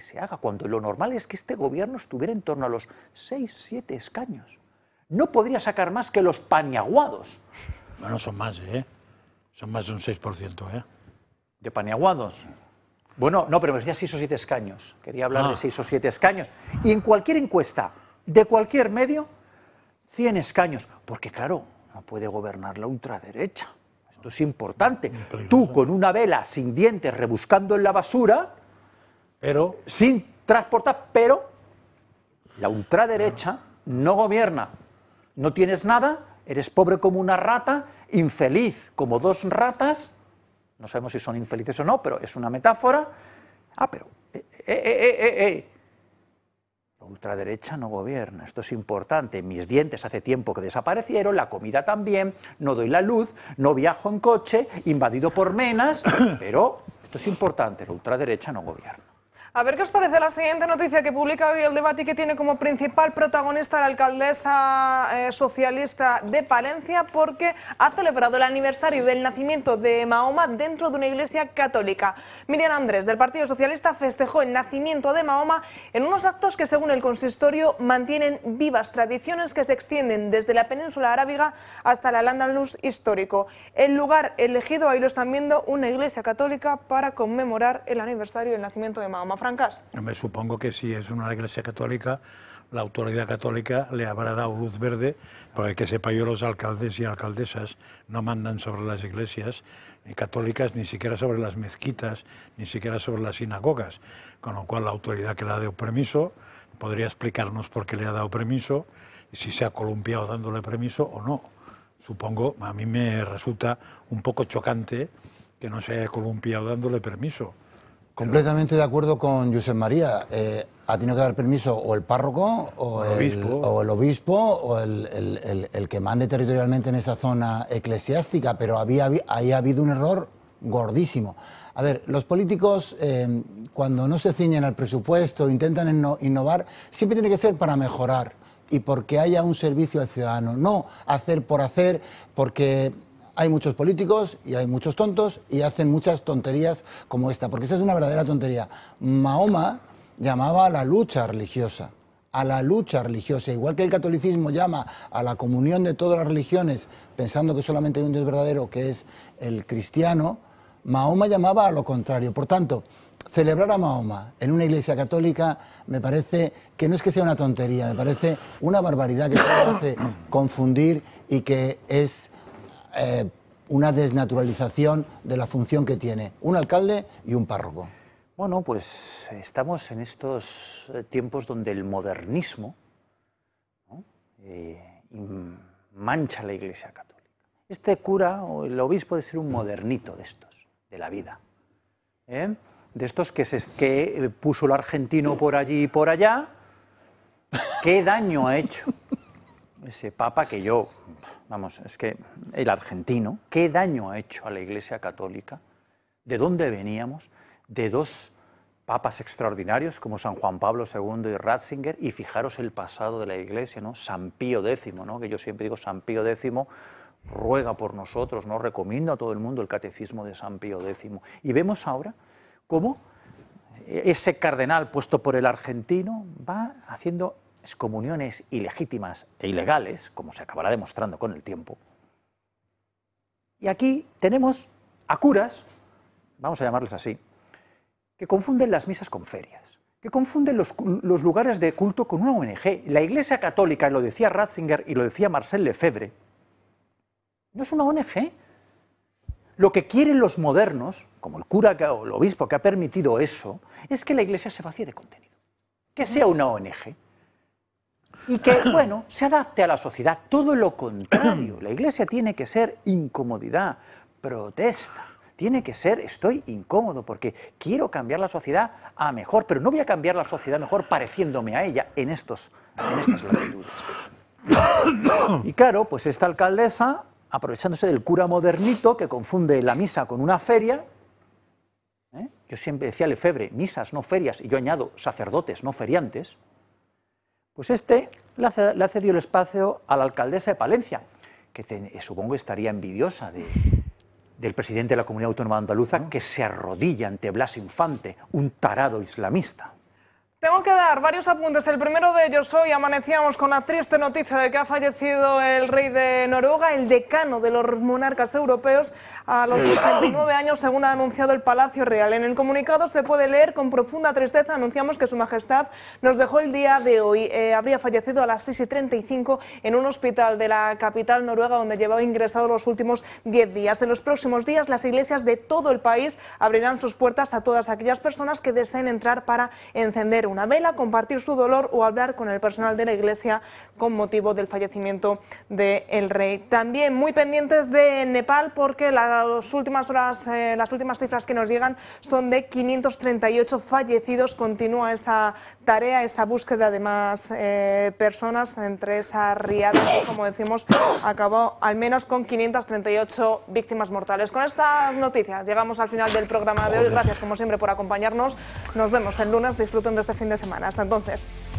se haga, cuando lo normal es que este gobierno estuviera en torno a los 6, 7 escaños. No podría sacar más que los paniaguados. Bueno, son más, ¿eh? Son más de un 6%, ¿eh? ¿De paniaguados? Bueno, no, pero me decía 6 o 7 escaños. Quería hablar de 6 o 7 escaños. Y en cualquier encuesta, de cualquier medio, 100 escaños. Porque, claro, no puede gobernar la ultraderecha. Esto es importante. Tú, con una vela sin dientes, rebuscando en la basura, pero sin transportar, pero la ultraderecha no gobierna. No tienes nada, eres pobre como una rata, infeliz como 2 ratas. No sabemos si son infelices o no, pero es una metáfora. Pero la ultraderecha no gobierna, esto es importante. Mis dientes hace tiempo que desaparecieron, la comida también, no doy la luz, no viajo en coche, invadido por menas, pero esto es importante, la ultraderecha no gobierna. A ver qué os parece la siguiente noticia que publica hoy El Debate y que tiene como principal protagonista la alcaldesa socialista de Palencia, porque ha celebrado el aniversario del nacimiento de Mahoma dentro de una iglesia católica. Miriam Andrés, del Partido Socialista, festejó el nacimiento de Mahoma en unos actos que, según el consistorio, mantienen vivas tradiciones que se extienden desde la península arábiga hasta el Al-Ándalus histórico. El lugar elegido, ahí lo están viendo, una iglesia católica para conmemorar el aniversario del nacimiento de Mahoma. Francas. Me supongo que si es una iglesia católica, la autoridad católica le habrá dado luz verde, porque que sepa yo, los alcaldes y alcaldesas no mandan sobre las iglesias ni católicas, ni siquiera sobre las mezquitas, ni siquiera sobre las sinagogas, con lo cual la autoridad que le ha dado permiso podría explicarnos por qué le ha dado permiso y si se ha columpiado dándole permiso o no. Supongo, a mí me resulta un poco chocante que no se haya columpiado dándole permiso. Completamente de acuerdo con Josep María. Ha tenido que dar permiso o el párroco o el obispo o el que mande territorialmente en esa zona eclesiástica, pero ahí ha habido un error gordísimo. A ver, los políticos cuando no se ciñen al presupuesto, intentan innovar, siempre tiene que ser para mejorar y porque haya un servicio al ciudadano, no hacer por hacer, porque hay muchos políticos y hay muchos tontos y hacen muchas tonterías como esta, porque esa es una verdadera tontería. Mahoma llamaba a la lucha religiosa, igual que el catolicismo llama a la comunión de todas las religiones, pensando que solamente hay un Dios verdadero, que es el cristiano. Mahoma llamaba a lo contrario. Por tanto, celebrar a Mahoma en una iglesia católica me parece que no es que sea una tontería, me parece una barbaridad que se hace confundir y que es una desnaturalización de la función que tiene un alcalde y un párroco. Bueno, pues estamos en estos tiempos donde el modernismo, ¿no?, mancha la Iglesia Católica. Este cura o el obispo debe ser un modernito de estos, de la vida, de estos que puso el argentino por allí y por allá. ¿Qué daño ha hecho ese papa que yo... Vamos, es que el argentino, ¿qué daño ha hecho a la Iglesia Católica? ¿De dónde veníamos? De 2 papas extraordinarios como San Juan Pablo II y Ratzinger, y fijaros el pasado de la Iglesia, ¿no? San Pío X, ¿no?, que yo siempre digo, San Pío X ruega por nosotros, ¿no?, recomiendo a todo el mundo el catecismo de San Pío X. Y vemos ahora cómo ese cardenal puesto por el argentino va haciendo excomuniones ilegítimas e ilegales, como se acabará demostrando con el tiempo. Y aquí tenemos a curas, vamos a llamarles así, que confunden las misas con ferias, que confunden los lugares de culto con una ONG. La Iglesia Católica, lo decía Ratzinger y lo decía Marcel Lefebvre, no es una ONG. Lo que quieren los modernos, como el cura o el obispo que ha permitido eso, es que la Iglesia se vacíe de contenido, que sea una ONG. Y que, bueno, se adapte a la sociedad. Todo lo contrario. La Iglesia tiene que ser incomodidad, protesta. Tiene que ser, estoy incómodo porque quiero cambiar la sociedad a mejor, pero no voy a cambiar la sociedad mejor pareciéndome a ella en estas latitudes. Y claro, pues esta alcaldesa, aprovechándose del cura modernito que confunde la misa con una feria, yo siempre decía Lefebvre, misas, no ferias, y yo añado sacerdotes, no feriantes. Pues le ha cedido el espacio a la alcaldesa de Palencia, que supongo estaría envidiosa del presidente de la Comunidad Autónoma Andaluza, que se arrodilla ante Blas Infante, un tarado islamista. Tengo que dar varios apuntes. El primero de ellos, hoy amanecíamos con la triste noticia de que ha fallecido el rey de Noruega, el decano de los monarcas europeos, a los 89 años, según ha anunciado el Palacio Real. En el comunicado se puede leer: con profunda tristeza anunciamos que Su Majestad nos dejó el día de hoy. Habría fallecido a las 6:35 en un hospital de la capital noruega, donde llevaba ingresado los últimos 10 días. En los próximos días, las iglesias de todo el país abrirán sus puertas a todas aquellas personas que deseen entrar para encender una vela, compartir su dolor o hablar con el personal de la iglesia con motivo del fallecimiento del rey. También muy pendientes de Nepal, porque las últimas horas, las últimas cifras que nos llegan son de 538 fallecidos. Continúa esa tarea, esa búsqueda de más personas entre esa riada que, como decimos, acabó al menos con 538 víctimas mortales. Con estas noticias llegamos al final del programa de hoy. Gracias, como siempre, por acompañarnos. Nos vemos el lunes. Disfruten de este fin de semana. Hasta entonces.